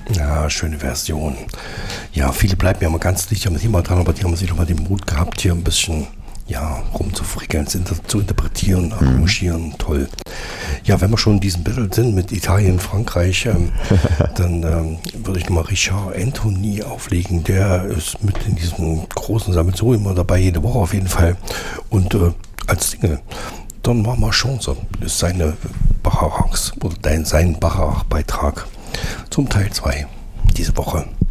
Ja, schöne Version. Ja, viele bleiben ja mal ganz dicht am Thema dran, aber die haben sich doch mal den Mut gehabt, hier ein bisschen rumzufrickeln, zu interpretieren, arrangieren, toll. Ja, wenn wir schon in diesem Battle sind mit Italien, Frankreich, dann würde ich nochmal Richard Anthony auflegen. Der ist mit in diesem großen Sammelsurium immer dabei, jede Woche auf jeden Fall. Und als Single, Don Mama Chance ist seine Bacharachs oder sein Bacharach-Beitrag zum Teil 2 diese Woche.